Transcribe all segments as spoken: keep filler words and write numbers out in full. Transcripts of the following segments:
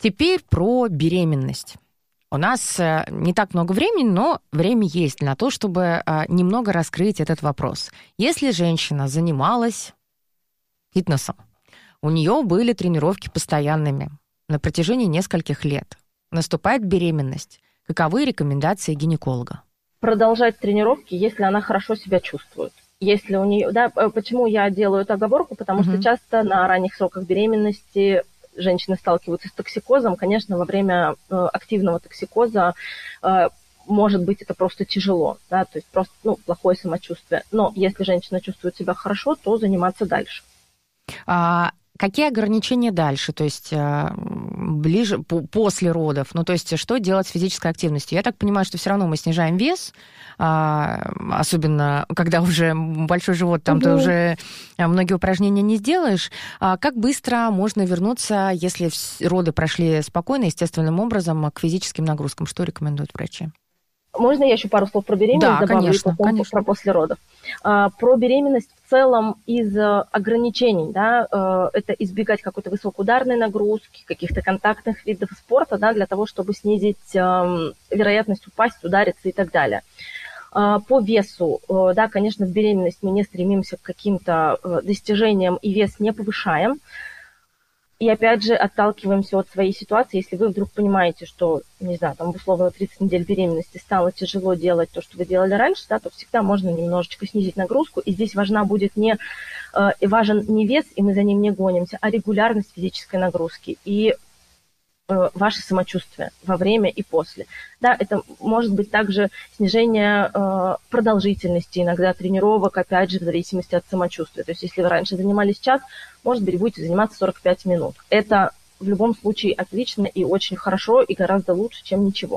Теперь про беременность. У нас не так много времени, но время есть на то, чтобы немного раскрыть этот вопрос. Если женщина занималась фитнесом, у нее были тренировки постоянными на протяжении нескольких лет, наступает беременность, каковы рекомендации гинеколога? Продолжать тренировки, если она хорошо себя чувствует. Если у нее, да, почему я делаю эту оговорку? Потому mm-hmm. что часто на ранних сроках беременности женщины сталкиваются с токсикозом. Конечно, во время э, активного токсикоза э, может быть это просто тяжело, да, то есть просто ну, плохое самочувствие. Но если женщина чувствует себя хорошо, то заниматься дальше. А какие ограничения дальше? То есть э, ближе, по, после родов? Ну, то есть что делать с физической активностью? Я так понимаю, что все равно мы снижаем вес, а, особенно когда уже большой живот, там угу. ты уже многие упражнения не сделаешь. А как быстро можно вернуться, если роды прошли спокойно, естественным образом, к физическим нагрузкам? Что рекомендуют врачи? Можно я еще пару слов про беременность да, добавлю конечно, и потом конечно. про после родов? А, про беременность в целом из ограничений, да, а, это избегать какой-то высокоударной нагрузки, каких-то контактных видов спорта, да, для того, чтобы снизить а, вероятность упасть, удариться и так далее. А, по весу, а, да, конечно, в беременность мы не стремимся к каким-то а, достижениям и вес не повышаем. И опять же отталкиваемся от своей ситуации. Если вы вдруг понимаете, что, не знаю, там условно тридцать недель беременности стало тяжело делать то, что вы делали раньше, да, то всегда можно немножечко снизить нагрузку. И здесь важна будет не, э, важен не вес, и мы за ним не гонимся, а регулярность физической нагрузки и э, ваше самочувствие во время и после. Да, это может быть также снижение э, продолжительности иногда тренировок, опять же, в зависимости от самочувствия. То есть если вы раньше занимались час, может быть, будете заниматься сорок пять минут. Это в любом случае отлично и очень хорошо, и гораздо лучше, чем ничего.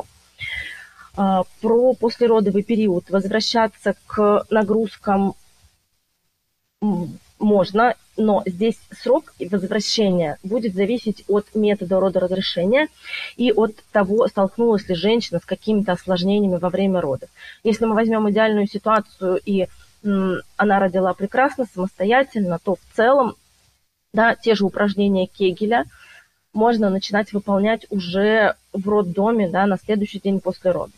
Про послеродовый период. Возвращаться к нагрузкам можно, но здесь срок возвращения будет зависеть от метода родоразрешения и от того, столкнулась ли женщина с какими-то осложнениями во время родов. Если мы возьмем идеальную ситуацию, и м, она родила прекрасно, самостоятельно, то в целом да, те же упражнения Кегеля можно начинать выполнять уже в роддоме, да, на следующий день после родов.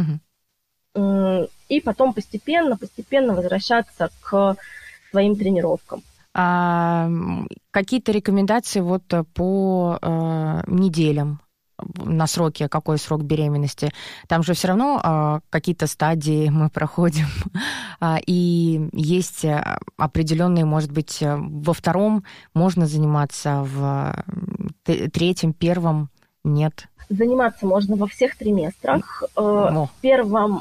Угу. И потом постепенно, постепенно возвращаться к своим тренировкам. А, какие-то рекомендации вот по э, неделям? На сроке, какой срок беременности. Там же все равно а, какие-то стадии мы проходим. А, и есть определенные, может быть, во втором можно заниматься, в третьем, первом нет. Заниматься можно во всех триместрах. О. В первом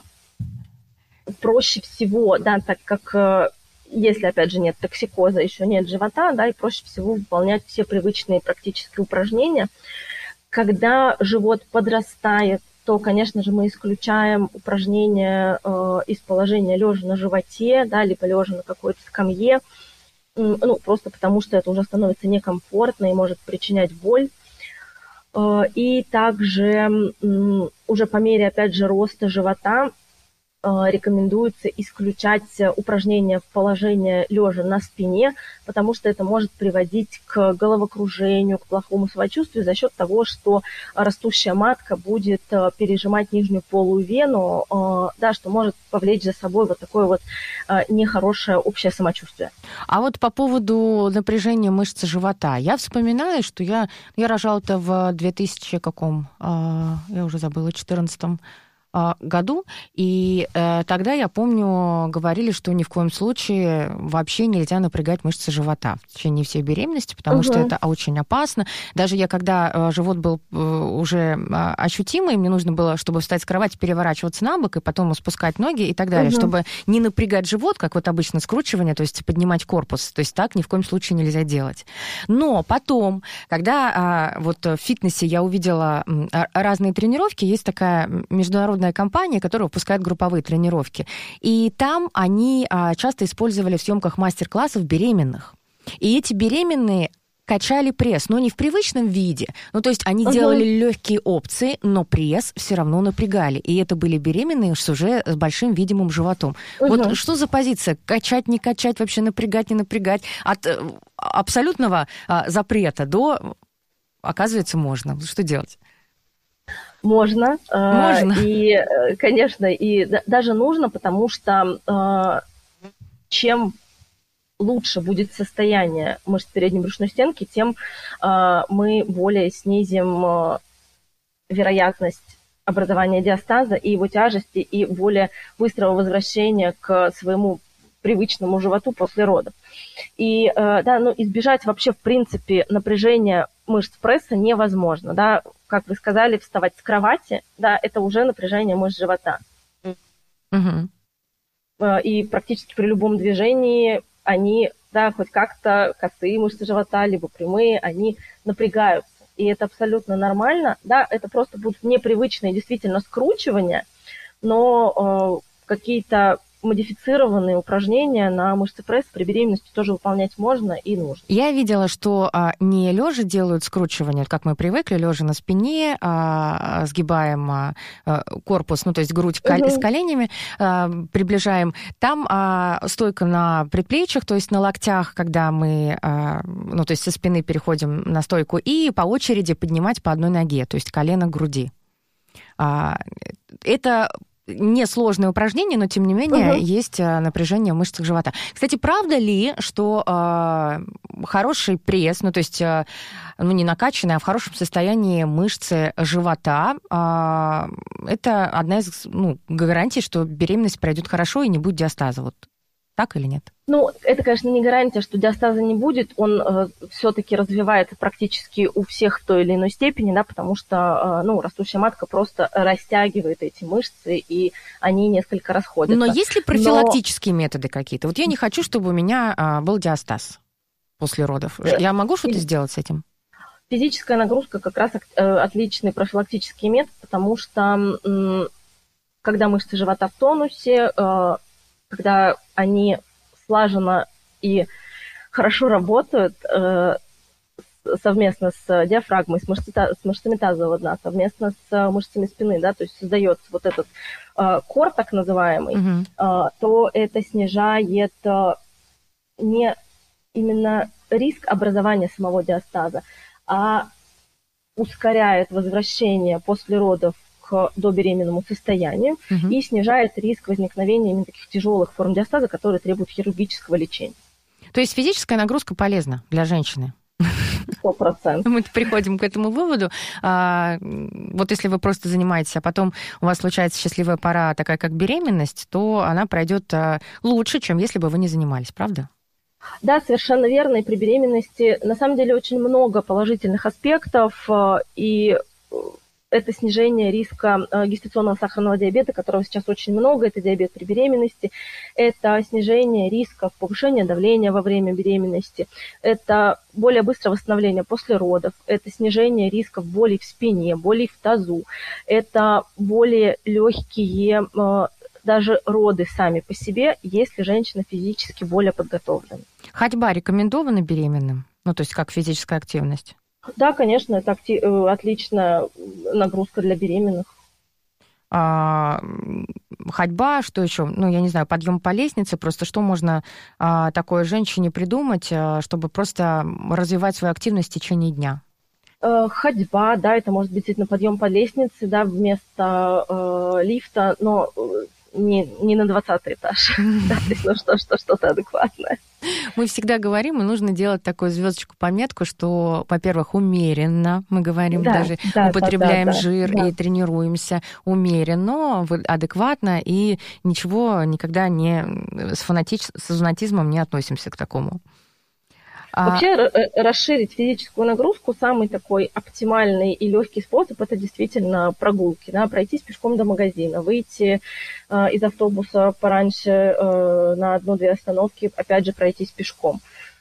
проще всего, да, так как если, опять же, нет токсикоза, еще нет живота, да, и проще всего выполнять все привычные практические упражнения. Когда живот подрастает, то, конечно же, мы исключаем упражнения э, из положения лежа на животе, да, либо лежа на какой-то скамье, ну, просто потому что это уже становится некомфортно и может причинять боль. Э, и также э, уже по мере, опять же, роста живота рекомендуется исключать упражнения в положении лежа на спине, потому что это может приводить к головокружению, к плохому самочувствию за счет того, что растущая матка будет пережимать нижнюю полую вену, да, что может повлечь за собой вот такое вот нехорошее общее самочувствие. А вот по поводу напряжения мышц живота, я вспоминаю, что я, я рожала-то в две тысячи каком, я уже забыла, четырнадцатом году, и э, тогда, я помню, говорили, что ни в коем случае вообще нельзя напрягать мышцы живота в течение всей беременности, потому угу. что это очень опасно. Даже я, когда э, живот был э, уже э, ощутимый, мне нужно было, чтобы встать с кровати, переворачиваться на бок и потом спускать ноги и так далее, угу. чтобы не напрягать живот, как вот обычно скручивание, то есть поднимать корпус. То есть так ни в коем случае нельзя делать. Но потом, когда э, вот в фитнесе я увидела э, разные тренировки, есть такая международная компания, которая выпускает групповые тренировки. И там они а, часто использовали в съемках мастер-классов беременных. И эти беременные качали пресс, но не в привычном виде. Ну, то есть они uh-huh. делали легкие опции, но пресс все равно напрягали. И это были беременные с уже с большим видимым животом. Uh-huh. Вот что за позиция? Качать, не качать, вообще напрягать, не напрягать? От э, абсолютного э, запрета до оказывается, можно. Что делать? Можно. Можно. И, конечно, и даже нужно, потому что чем лучше будет состояние мышц передней брюшной стенки, тем мы более снизим вероятность образования диастаза и его тяжести, и более быстрого возвращения к своему привычному животу после родов. И да, ну, избежать вообще, в принципе, напряжения мышц пресса невозможно. Да? Как вы сказали, вставать с кровати, да, это уже напряжение мышц живота. Угу. И практически при любом движении они, да, хоть как-то косые мышцы живота, либо прямые, они напрягаются. И это абсолютно нормально. Да, это просто будут непривычные действительно скручивания, но э, какие-то модифицированные упражнения на мышцы пресса при беременности тоже выполнять можно и нужно. Я видела, что а, не лежа делают скручивание, как мы привыкли, лежа на спине, а, сгибаем а, корпус, ну то есть грудь угу. с коленями, а, приближаем. Там а, стойка на предплечьях, то есть на локтях, когда мы, а, ну то есть со спины переходим на стойку, и по очереди поднимать по одной ноге, то есть колено к груди. А, это несложное упражнение, но, тем не менее, угу. есть напряжение в мышцах живота. Кстати, правда ли, что э, хороший пресс, ну, то есть, э, ну, не накачанный, а в хорошем состоянии мышцы живота, э, это одна из ну, гарантий, что беременность пройдет хорошо и не будет диастаза? Вот так или нет? Ну, это, конечно, не гарантия, что диастаза не будет. Он э, все-таки развивается практически у всех в той или иной степени, да, потому что, э, ну, растущая матка просто растягивает эти мышцы, и они несколько расходятся. Но есть ли профилактические Но... методы какие-то? Вот я не хочу, чтобы у меня э, был диастаз после родов. Я могу что-то сделать с этим? Физическая нагрузка как раз э, отличный профилактический метод, потому что э, когда мышцы живота в тонусе, э, когда они слаженно и хорошо работают э, совместно с диафрагмой, с, мышцами, с мышцами тазового дна, совместно с мышцами спины, да, то есть создается вот этот э, кор, так называемый, mm-hmm. э, то это снижает э, не именно риск образования самого диастаза, а ускоряет возвращение после родов к добеременному состоянию угу. и снижает риск возникновения именно таких тяжелых форм диастаза, которые требуют хирургического лечения. То есть физическая нагрузка полезна для женщины? Сто процентов. Мы приходим к этому выводу. А, вот если вы просто занимаетесь, а потом у вас случается счастливая пора, такая как беременность, то она пройдет лучше, чем если бы вы не занимались, правда? Да, совершенно верно. И при беременности на самом деле очень много положительных аспектов, и это снижение риска гестационного сахарного диабета, которого сейчас очень много, это диабет при беременности, это снижение рисков повышения давления во время беременности, это более быстрое восстановление после родов, это снижение рисков болей в спине, болей в тазу, это более легкие даже роды сами по себе, если женщина физически более подготовлена. Ходьба рекомендована беременным? Ну, то есть как физическая активность? Да, конечно, это актив... отличная нагрузка для беременных. А, ходьба, что еще? Ну, я не знаю, подъем по лестнице. Просто что можно а, такой женщине придумать, а, чтобы просто развивать свою активность в течение дня? Ходьба, да, это может быть действительно подъем по лестнице, да, вместо э, лифта, но не, не на двадцатый этаж, да, то есть, ну, что, что, что-то адекватное. Мы всегда говорим, и нужно делать такую звездочку-пометку, что, во-первых, умеренно, мы говорим, да, даже да, употребляем да, да, жир да. и тренируемся умеренно, адекватно, и ничего никогда не с, фанатич... с фанатизмом не относимся к такому. Вообще а... расширить физическую нагрузку, самый такой оптимальный и легкий способ, это действительно прогулки, да, пройтись пешком до магазина, выйти э, из автобуса пораньше э, на одну-две остановки, опять же пройтись пешком.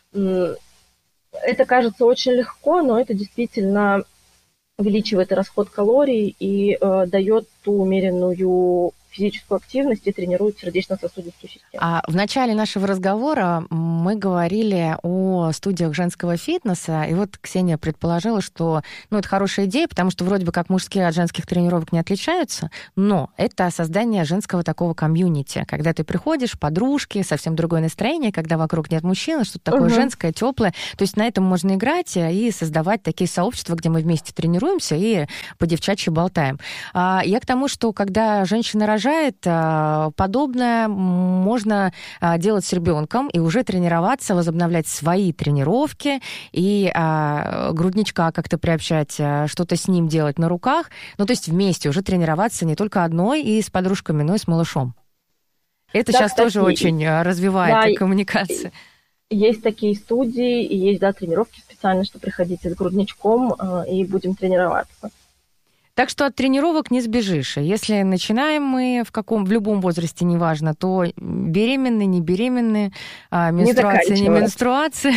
Это кажется очень легко, но это действительно увеличивает расход калорий и э, дает ту умеренную физическую активность и тренирует сердечно-сосудистую систему. А в начале нашего разговора мы говорили о студиях женского фитнеса, и вот Ксения предположила, что ну, это хорошая идея, потому что вроде бы как мужские от женских тренировок не отличаются, но это создание женского такого комьюнити, когда ты приходишь, подружки, совсем другое настроение, когда вокруг нет мужчин, что-то такое угу. женское, теплое. То есть на этом можно играть и создавать такие сообщества, где мы вместе тренируемся и по-девчачьи болтаем. Я к тому, что когда женщина рожает, подобное можно делать с ребенком и уже тренироваться, возобновлять свои тренировки и грудничка как-то приобщать, что-то с ним делать на руках. Ну, то есть вместе уже тренироваться не только одной и с подружками, но и с малышом. Это да, сейчас кстати, тоже очень развивает да, коммуникацию. Есть такие студии, и есть, да, тренировки специально, что приходите с грудничком, и будем тренироваться. Так что от тренировок не сбежишь. Если начинаем мы в каком, в любом возрасте, неважно, то беременные, не беременные, менструация, не менструация,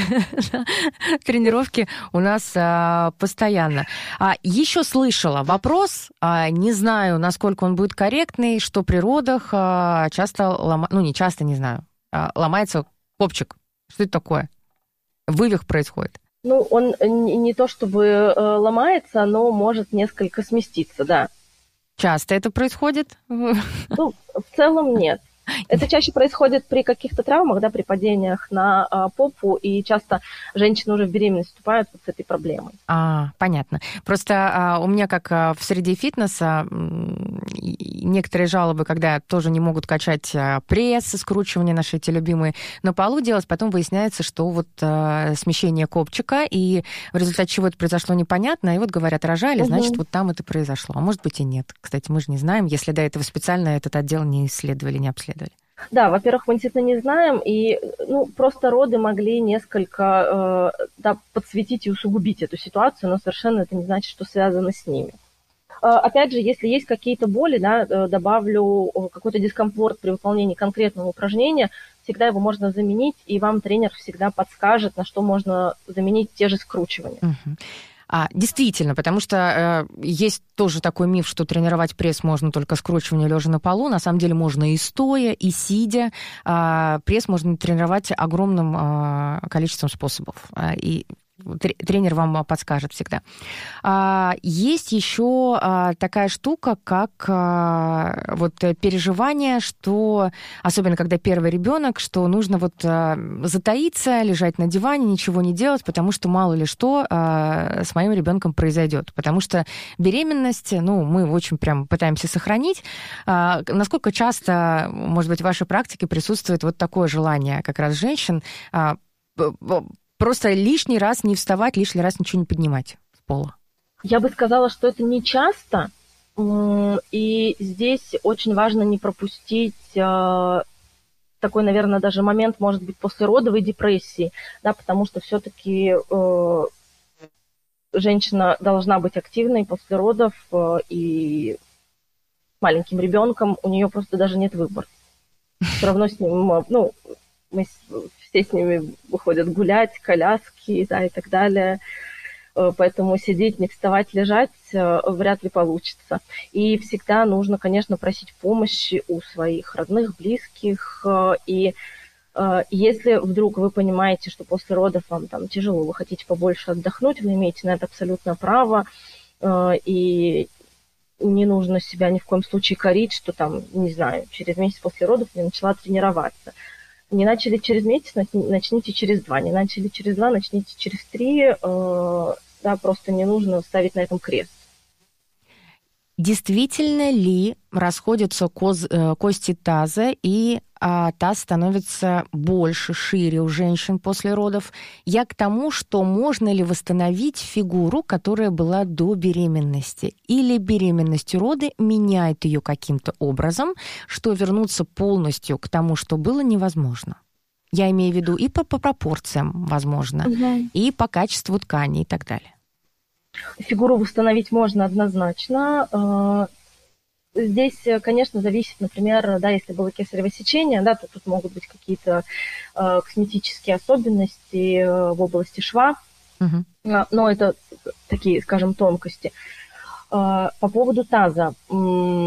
тренировки у нас постоянно. Еще слышала вопрос, не знаю, насколько он будет корректный, что при родах часто, лома... ну не часто, не знаю, ломается копчик. Что это такое? Вывих происходит. Ну, он не то чтобы ломается, но может несколько сместиться, да. Часто это происходит? Ну, в целом нет. Это чаще происходит при каких-то травмах, да, при падениях на а, попу, и часто женщины уже в беременность вступают вот с этой проблемой. А, понятно. Просто а, у меня, как а, в среде фитнеса, м- некоторые жалобы, когда тоже не могут качать а, пресс, скручивание наши эти любимые, на полу делать, потом выясняется, что вот а, смещение копчика, и в результате чего это произошло, непонятно, и вот говорят, рожали, угу. значит, вот там это произошло. А может быть и нет. Кстати, мы же не знаем, если до этого специально этот отдел не исследовали, не обследовали. Да, во-первых, мы действительно не знаем, и ну, просто роды могли несколько э, да, подсветить и усугубить эту ситуацию, но совершенно это не значит, что связано с ними. Э, опять же, если есть какие-то боли, да, добавлю какой-то дискомфорт при выполнении конкретного упражнения, всегда его можно заменить, и вам тренер всегда подскажет, на что можно заменить те же скручивания. Uh-huh. А, действительно, потому что э, есть тоже такой миф, что тренировать пресс можно только скручивание лежа на полу. На самом деле можно и стоя, и сидя. Э, пресс можно тренировать огромным э, количеством способов. Э, и тренер вам подскажет всегда. Есть еще такая штука, как вот переживание, что, особенно когда первый ребенок, что нужно вот затаиться, лежать на диване, ничего не делать, потому что мало ли что с моим ребенком произойдет. Потому что беременность, ну, мы очень прям пытаемся сохранить. Насколько часто, может быть, в вашей практике присутствует вот такое желание как раз женщин просто лишний раз не вставать, лишний раз ничего не поднимать с пола? Я бы сказала, что это не часто. И здесь очень важно не пропустить такой, наверное, даже момент, может быть, послеродовой депрессии, да, потому что все-таки э, женщина должна быть активной после родов, э, и маленьким ребенком у нее просто даже нет выбора. Все равно с ним, ну, мы все с ними выходят гулять, коляски, да, и так далее. Поэтому сидеть, не вставать, лежать вряд ли получится. И всегда нужно, конечно, просить помощи у своих родных, близких. И если вдруг вы понимаете, что после родов вам там тяжело, вы хотите побольше отдохнуть, вы имеете на это абсолютно право. И не нужно себя ни в коем случае корить, что там, не знаю, через месяц после родов я начала тренироваться. Не начали через месяц, начните через два. Не начали через два, начните через три. Да, просто не нужно ставить на этом крест. Действительно ли расходятся коз, кости таза, и а, таз становится больше, шире у женщин после родов? Я к тому, что можно ли восстановить фигуру, которая была до беременности? Или беременность и роды меняют ее каким-то образом, что вернуться полностью к тому, что было, невозможно? Я имею в виду и по, по пропорциям, возможно, угу. и по качеству ткани и так далее. Фигуру восстановить можно однозначно. Здесь, конечно, зависит, например, да, если было кесарево сечение, да, то тут могут быть какие-то косметические особенности в области шва, угу. но это такие, скажем, тонкости. По поводу таза.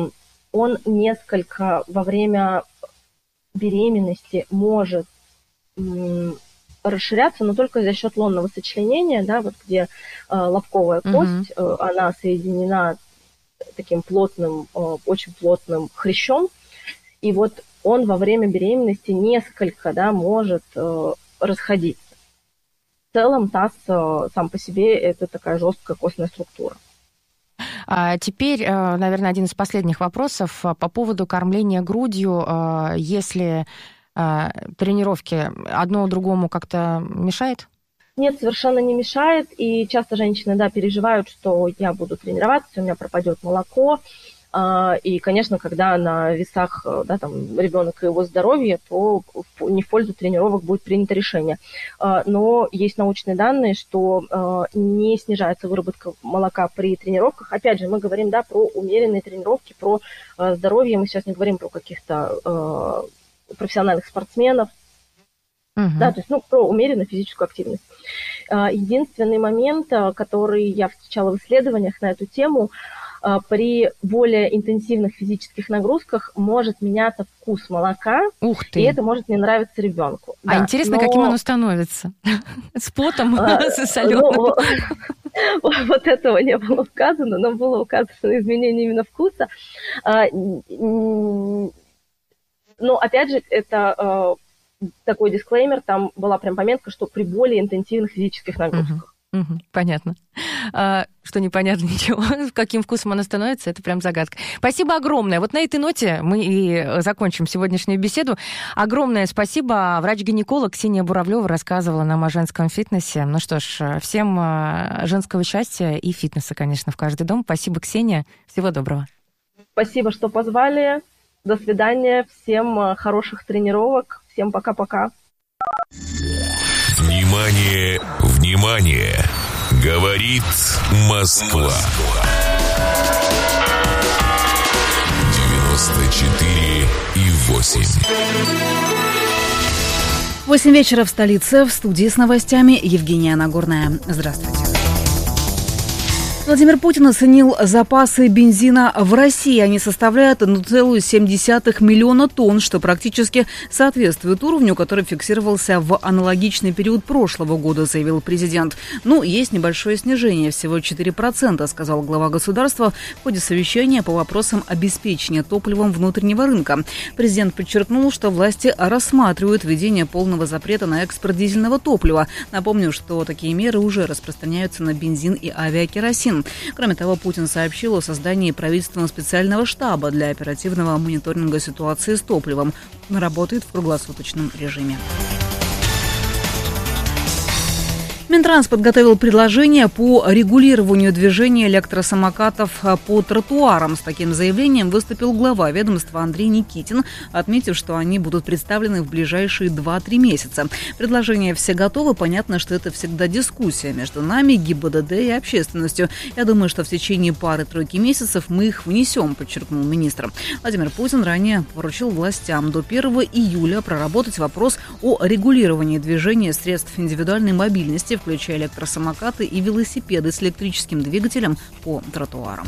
он несколько во время беременности может м, расширяться, но только за счет лонного сочленения, да, вот где э, лобковая кость, э, она соединена таким плотным, э, очень плотным хрящом, и вот он во время беременности несколько, да, может э, расходиться. В целом таз э, сам по себе это такая жесткая костная структура. А теперь, наверное, один из последних вопросов по поводу кормления грудью. Если тренировки одно другому как-то мешает? Нет, совершенно не мешает. И часто женщины, да, переживают, что я буду тренироваться, у меня пропадет молоко. И, конечно, когда на весах, да, там, ребенок и его здоровье, то не в пользу тренировок будет принято решение. Но есть научные данные, что не снижается выработка молока при тренировках. Опять же, мы говорим, да, про умеренные тренировки, про здоровье. Мы сейчас не говорим про каких-то профессиональных спортсменов. Uh-huh. Да, то есть, ну, про умеренную физическую активность. Единственный момент, который я встречала в исследованиях на эту тему, при более интенсивных физических нагрузках может меняться вкус молока, Ух ты. И это может не нравиться ребенку. А да, интересно, но... каким оно становится? С потом, с соленым? Вот этого не было указано, но было указано изменение именно вкуса. Но, опять же, это такой дисклеймер, там была прям пометка, что при более интенсивных физических нагрузках. Угу, понятно. А, что непонятно ничего, каким вкусом она становится, это прям загадка. Спасибо огромное. Вот на этой ноте мы и закончим сегодняшнюю беседу. Огромное спасибо. Врач-гинеколог Ксения Буравлева рассказывала нам о женском фитнесе. Ну что ж, всем женского счастья и фитнеса, конечно, в каждый дом. Спасибо, Ксения. Всего доброго. Спасибо, что позвали. До свидания. Всем хороших тренировок. Всем пока-пока. Внимание, внимание! Говорит Москва. девяносто четыре и восемь. Восемь вечера в столице. В студии с новостями Евгения Нагорная. Здравствуйте. Владимир Путин оценил запасы бензина в России. Они составляют одна целая семь десятых миллиона тонн, что практически соответствует уровню, который фиксировался в аналогичный период прошлого года, заявил президент. Ну, есть небольшое снижение, всего четыре процента, сказал глава государства в ходе совещания по вопросам обеспечения топливом внутреннего рынка. Президент подчеркнул, что власти рассматривают введение полного запрета на экспорт дизельного топлива. Напомню, что такие меры уже распространяются на бензин и авиакеросин. Кроме того, Путин сообщил о создании правительственного специального штаба для оперативного мониторинга ситуации с топливом. Он работает в круглосуточном режиме. Минтранс подготовил предложение по регулированию движения электросамокатов по тротуарам. С таким заявлением выступил глава ведомства Андрей Никитин, отметив, что они будут представлены в ближайшие два-три месяца. Предложения все готовы. Понятно, что это всегда дискуссия между нами, ГИБДД и общественностью. Я думаю, что в течение пары-тройки месяцев мы их внесем, подчеркнул министр. Владимир Путин ранее поручил властям до первого июля проработать вопрос о регулировании движения средств индивидуальной мобильности, включая электросамокаты и велосипеды с электрическим двигателем по тротуарам.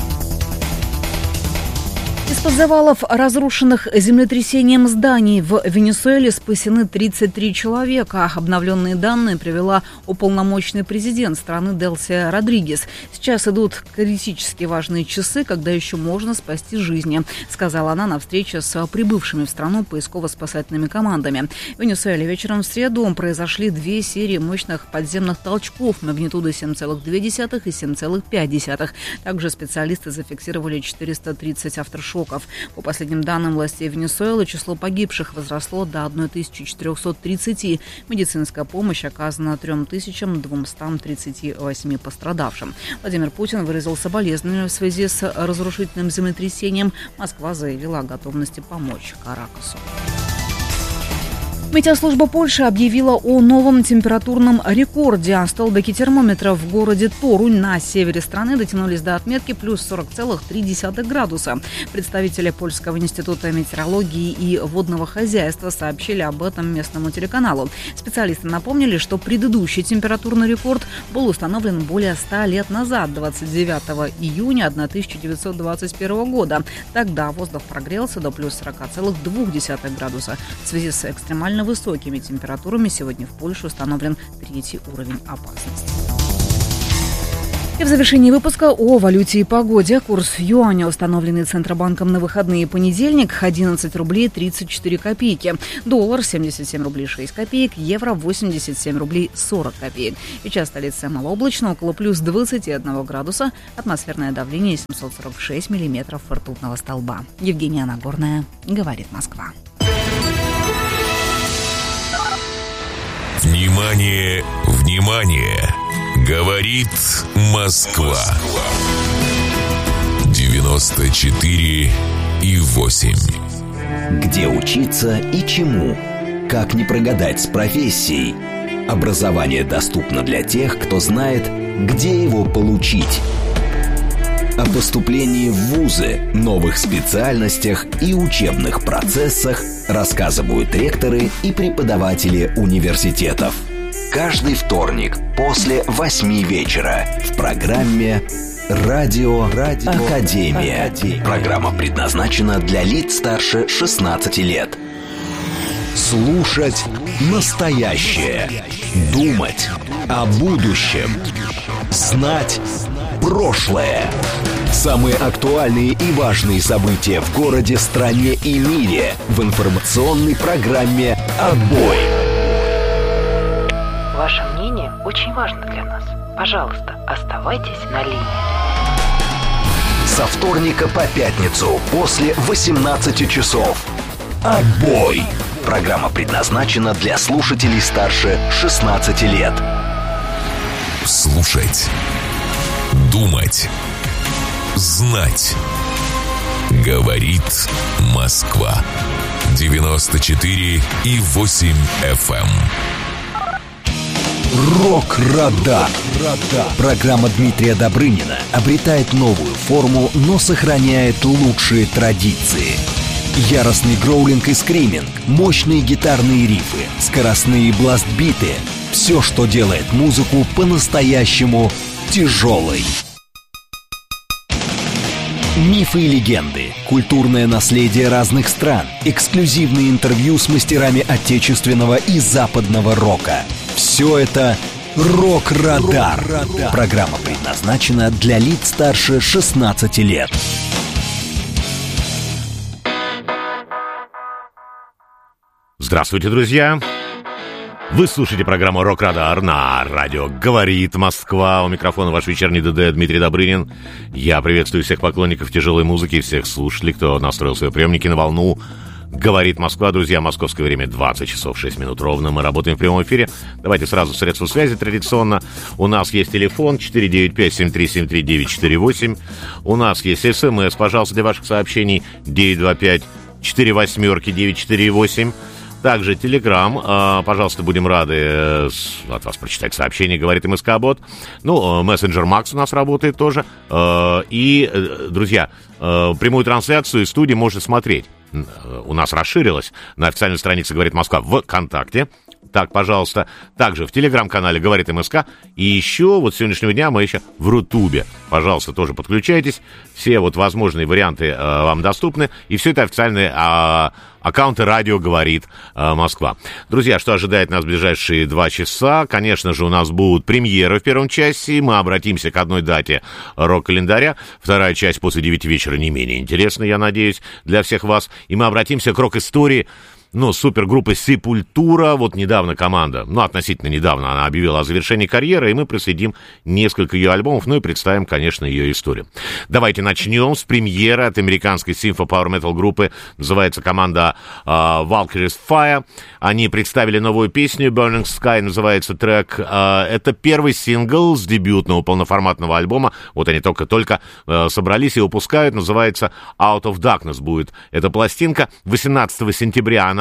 Из-под завалов разрушенных землетрясением зданий в Венесуэле спасены тридцать три человека. Обновленные данные привела уполномоченный президент страны Делси Родригес. Сейчас идут критически важные часы, когда еще можно спасти жизни, сказала она на встрече с прибывшими в страну поисково-спасательными командами. В Венесуэле вечером в среду произошли две серии мощных подземных толчков магнитудой семь целых две десятых и семь целых пять десятых. Также специалисты зафиксировали четыреста тридцать авторшоков. По последним данным властей Венесуэлы, число погибших возросло до тысяча четыреста тридцать. Медицинская помощь оказана три тысячи двести тридцать восемь пострадавшим. Владимир Путин выразил соболезнования в связи с разрушительным землетрясением. Москва заявила о готовности помочь Каракасу. Метеослужба Польши объявила о новом температурном рекорде. Столбики термометров в городе Торунь на севере страны дотянулись до отметки плюс сорок целых три десятых градуса. Представители Польского института метеорологии и водного хозяйства сообщили об этом местному телеканалу. Специалисты напомнили, что предыдущий температурный рекорд был установлен более ста лет назад, двадцать девятого июня тысяча девятьсот двадцать первого года. Тогда воздух прогрелся до плюс сорок целых две десятых градуса. В связи с экстремально высокими температурами сегодня в Польше установлен третий уровень опасности. И в завершении выпуска о валюте и погоде. Курс юаня, установленный Центробанком на выходные понедельник, одиннадцать рублей тридцать четыре копейки. Доллар семьдесят семь рублей шесть копеек, евро восемьдесят семь рублей сорок копеек. Сейчас столица малооблачно, около плюс двадцать один градуса. Атмосферное давление семьсот сорок шесть миллиметров ртутного столба. Евгения Нагорная, говорит Москва. Внимание, внимание! Говорит Москва. девяносто четыре и восемь. Где учиться и чему? Как не прогадать с профессией? Образование доступно для тех, кто знает, где его получить. О поступлении в вузы, новых специальностях и учебных процессах рассказывают ректоры и преподаватели университетов. Каждый вторник после восьми вечера в программе «Радио, Радио Академия». Академия. Программа предназначена для лиц старше шестнадцати лет. Слушать настоящее. Думать о будущем. Знать прошлое. Самые актуальные и важные события в городе, стране и мире в информационной программе «Отбой». Ваше мнение очень важно для нас. Пожалуйста, оставайтесь на линии. Со вторника по пятницу после восемнадцати часов. «Отбой». Программа предназначена для слушателей старше шестнадцати лет. Слушать. Думать. Знать. Говорит Москва. девяносто четыре и восемь эф эм. Рок-радар. Программа Дмитрия Добрынина обретает новую форму, но сохраняет лучшие традиции. Яростный гроулинг и скриминг, мощные гитарные рифы, скоростные бластбиты — все, что делает музыку по-настоящему тяжелой. Мифы и легенды, культурное наследие разных стран, эксклюзивные интервью с мастерами отечественного и западного рока. Все это «Рок-радар». Программа предназначена для лиц старше шестнадцати лет. Здравствуйте, друзья! Вы слушаете программу «Рок-радар» на радио «Говорит Москва». У микрофона ваш вечерний ДД Дмитрий Добрынин. Я приветствую всех поклонников тяжелой музыки и всех слушателей, кто настроил свои приемники на волну «Говорит Москва». Друзья, московское время двадцать часов шесть минут ровно. Мы работаем в прямом эфире. Давайте сразу средства связи традиционно. У нас есть телефон четыре девять пять семь три семь три девять четыре восемь. У нас есть СМС, пожалуйста, для ваших сообщений девять два пять четыре восемь девять четыре восемь. Также Телеграм, пожалуйста, будем рады от вас прочитать сообщение, говорит МСК-бот. Ну, мессенджер Макс у нас работает тоже. И, друзья, прямую трансляцию из студии можно смотреть. У нас расширилась на официальной странице «Говорит Москва» в ВКонтакте. Так, пожалуйста. Также в Телеграм-канале «Говорит МСК». И еще вот с сегодняшнего дня мы еще в Рутубе. Пожалуйста, тоже подключайтесь. Все вот возможные варианты э, вам доступны. И все это официальные э, аккаунты «Радио Говорит э, Москва». Друзья, что ожидает нас в ближайшие два часа? Конечно же, у нас будут премьеры в первом часе. Мы обратимся к одной дате рок-календаря. Вторая часть после девяти вечера не менее интересна, я надеюсь, для всех вас. И мы обратимся к рок-истории. Ну, супергруппа «Сепультура», вот недавно команда, ну, относительно недавно она объявила о завершении карьеры, и мы проследим несколько ее альбомов, ну, и представим, конечно, ее историю. Давайте начнем с премьеры от американской симфо-пауэр-метал группы, называется команда uh, Valkyrie's Fire. Они представили новую песню, Burning Sky называется трек. Uh, это первый сингл с дебютного полноформатного альбома, вот они только-только uh, собрались и выпускают, называется Out of Darkness будет эта пластинка. восемнадцатого сентября она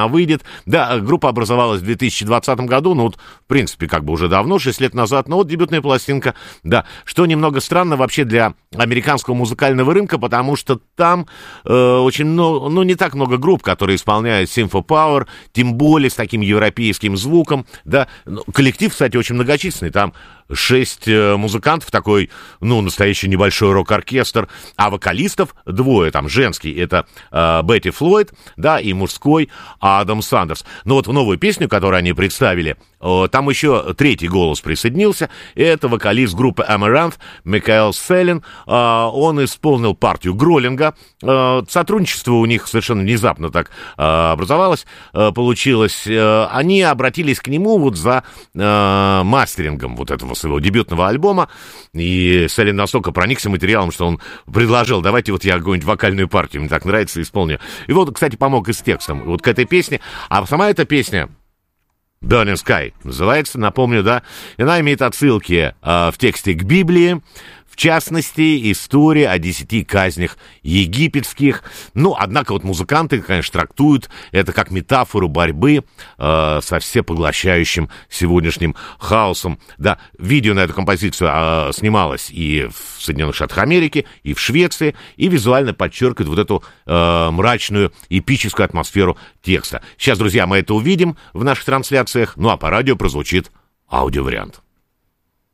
она выйдет. Да, группа образовалась в две тысячи двадцатом году, ну вот, в принципе, как бы уже давно, шесть лет назад, но вот дебютная пластинка, да, что немного странно вообще для американского музыкального рынка, потому что там э, очень много, ну, не так много групп, которые исполняют симфо-пауэр, тем более с таким европейским звуком, да, коллектив, кстати, очень многочисленный, там шесть э, музыкантов, такой, ну, настоящий небольшой рок-оркестр, а вокалистов двое, там, женский, это э, Бетти Флойд, да, и мужской Адам Сандерс. Но вот в новую песню, которую они представили, э, там еще третий голос присоединился, это вокалист группы Amaranth Микаэл Селин, э, он исполнил партию Гролинга, э, сотрудничество у них совершенно внезапно так э, образовалось, э, получилось, э, они обратились к нему вот за э, мастерингом вот этого своего дебютного альбома, и Селин настолько проникся материалом, что он предложил, давайте вот я какую-нибудь вокальную партию, мне так нравится, исполню. И вот, кстати, помог и с текстом, вот к этой песне. А сама эта песня Burning Sky называется, напомню, да, и она имеет отсылки э, в тексте к Библии, в частности, история о десяти казнях египетских. Ну, однако вот музыканты, конечно, трактуют это как метафору борьбы э, со всепоглощающим сегодняшним хаосом. Да, видео на эту композицию э, снималось и в Соединенных Штатах Америки, и в Швеции, и визуально подчеркивает вот эту э, мрачную, эпическую атмосферу текста. Сейчас, друзья, мы это увидим в наших трансляциях, ну а по радио прозвучит аудиовариант.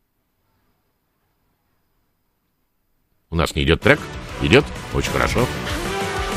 У нас не идет трек? Идет? Очень хорошо.